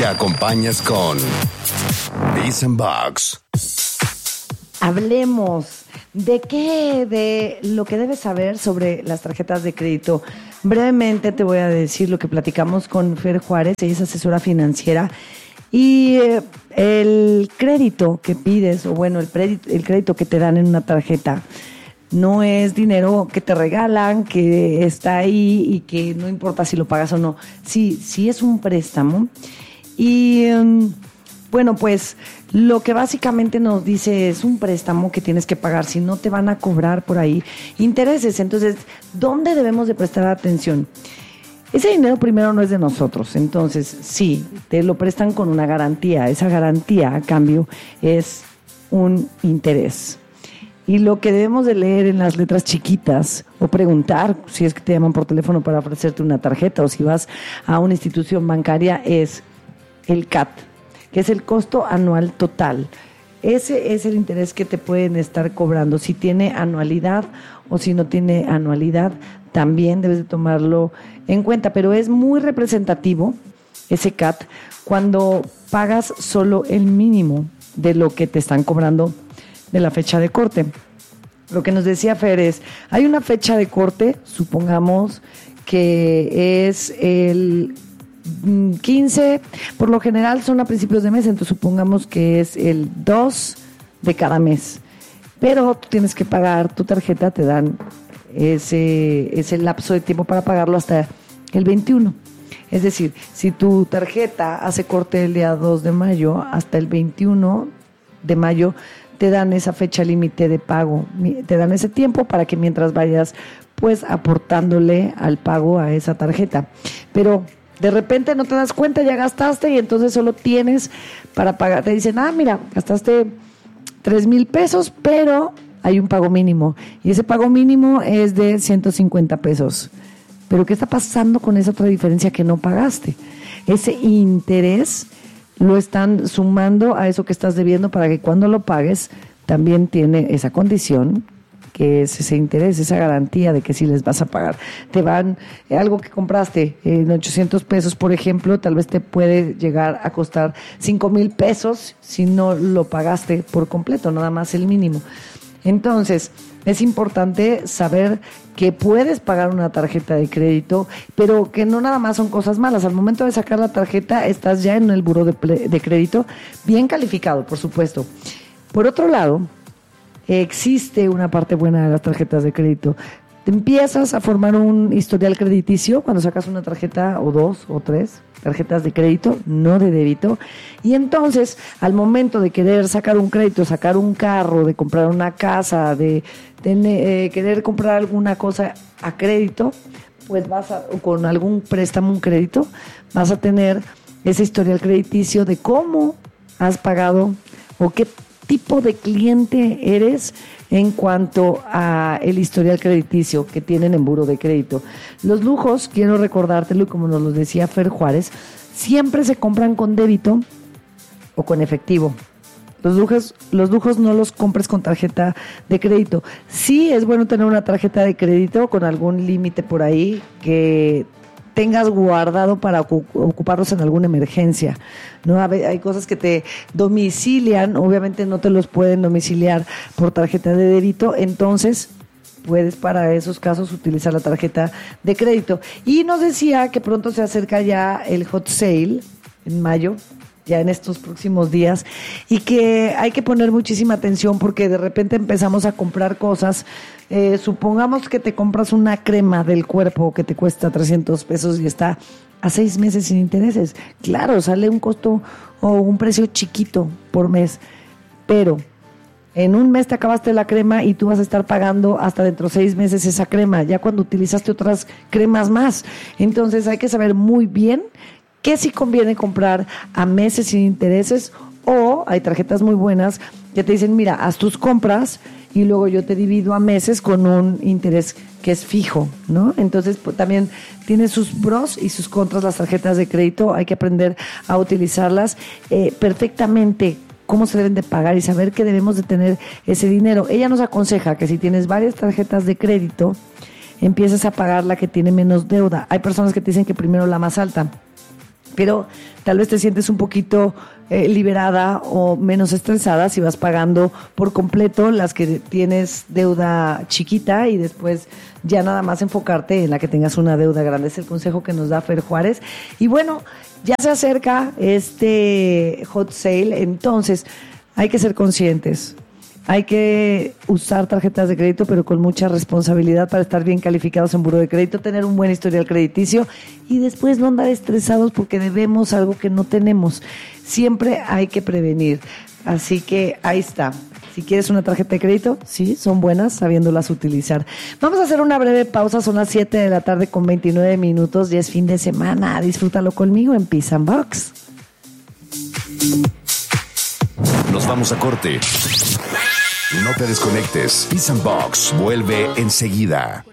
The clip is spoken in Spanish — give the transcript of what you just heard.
te acompañas con Box. Hablemos de lo que debes saber sobre las tarjetas de crédito. Brevemente te voy a decir lo que platicamos con Fer Juárez, ella es asesora financiera, y el crédito que pides, o bueno, el crédito que te dan en una tarjeta, no es dinero que te regalan, que está ahí y que no importa si lo pagas o no. Sí es un préstamo. Y bueno, pues lo que básicamente nos dice es un préstamo que tienes que pagar, si no te van a cobrar por ahí intereses. Entonces, ¿dónde debemos de prestar atención? Ese dinero primero no es de nosotros, entonces sí, te lo prestan con una garantía. Esa garantía, a cambio, es un interés. Y lo que debemos de leer en las letras chiquitas o preguntar si es que te llaman por teléfono para ofrecerte una tarjeta o si vas a una institución bancaria es el CAT, que es el costo anual total. Ese es el interés que te pueden estar cobrando. Si tiene anualidad o si no tiene anualidad, también debes de tomarlo en cuenta. Pero es muy representativo ese CAT cuando pagas solo el mínimo de lo que te están cobrando de la fecha de corte. Lo que nos decía Fer es, hay una fecha de corte, supongamos que es el 15, por lo general son a principios de mes, entonces supongamos que es el 2 de cada mes, pero tú tienes que pagar tu tarjeta, te dan ese lapso de tiempo para pagarlo hasta el 21. Es decir, si tu tarjeta hace corte el día 2 de mayo, hasta el 21 de mayo te dan esa fecha límite de pago, te dan ese tiempo para que mientras vayas pues aportándole al pago a esa tarjeta. Pero de repente no te das cuenta, ya gastaste y entonces solo tienes para pagar. Te dicen, mira, gastaste 3,000 pesos, pero hay un pago mínimo. Y ese pago mínimo es de 150 pesos. Pero ¿qué está pasando con esa otra diferencia que no pagaste? Ese interés lo están sumando a eso que estás debiendo para que cuando lo pagues también tiene esa condición, que es ese interés, esa garantía de que sí les vas a pagar. Te van, algo que compraste en 800 pesos, por ejemplo, tal vez te puede llegar a costar 5,000 pesos si no lo pagaste por completo, nada más el mínimo. Entonces, es importante saber que puedes pagar una tarjeta de crédito, pero que no nada más son cosas malas. Al momento de sacar la tarjeta, estás ya en el buró de crédito, bien calificado, por supuesto. Por otro lado, existe una parte buena de las tarjetas de crédito. Te empiezas a formar un historial crediticio cuando sacas una tarjeta o 2 o 3 tarjetas de crédito, no de débito, y entonces al momento de querer sacar un crédito, sacar un carro, de comprar una casa, de querer comprar alguna cosa a crédito, pues con algún préstamo, un crédito, vas a tener ese historial crediticio de cómo has pagado o qué tipo de cliente eres en cuanto a el historial crediticio que tienen en Buró de Crédito. Los lujos, quiero recordártelo, y como nos lo decía Fer Juárez, siempre se compran con débito o con efectivo. Los lujos no los compres con tarjeta de crédito. Sí es bueno tener una tarjeta de crédito con algún límite por ahí que tengas guardado para ocuparlos en alguna emergencia, ¿no? Hay cosas que te domicilian, obviamente no te los pueden domiciliar por tarjeta de débito, entonces puedes para esos casos utilizar la tarjeta de crédito. Y nos decía que pronto se acerca ya el hot sale en mayo, ya en estos próximos días, y que hay que poner muchísima atención porque de repente empezamos a comprar cosas. Supongamos que te compras una crema del cuerpo que te cuesta 300 pesos y está a 6 meses sin intereses. Claro, sale un costo o un precio chiquito por mes, pero en un mes te acabaste la crema y tú vas a estar pagando hasta dentro de 6 meses esa crema, ya cuando utilizaste otras cremas más. Entonces hay que saber muy bien que sí conviene comprar a meses sin intereses, o hay tarjetas muy buenas que te dicen, mira, haz tus compras y luego yo te divido a meses con un interés que es fijo, ¿no? Entonces pues, también tiene sus pros y sus contras las tarjetas de crédito. Hay que aprender a utilizarlas perfectamente, cómo se deben de pagar y saber que debemos de tener ese dinero. Ella nos aconseja que si tienes varias tarjetas de crédito, empieces a pagar la que tiene menos deuda. Hay personas que te dicen que primero la más alta. pero tal vez te sientes un poquito liberada o menos estresada si vas pagando por completo las que tienes deuda chiquita y después ya nada más enfocarte en la que tengas una deuda grande. Es el consejo que nos da Fer Juárez. Y bueno, ya se acerca este hot sale, entonces hay que ser conscientes. Hay que usar tarjetas de crédito, pero con mucha responsabilidad para estar bien calificados en buró de crédito, tener un buen historial crediticio y después no andar estresados porque debemos algo que no tenemos. Siempre hay que prevenir. Así que ahí está. Si quieres una tarjeta de crédito, sí, son buenas sabiéndolas utilizar. Vamos a hacer una breve pausa, son las 7 de la tarde con 29 minutos, ya es fin de semana. Disfrútalo conmigo en Peace and Box. Nos vamos a corte. No te desconectes. Peace and Box vuelve enseguida.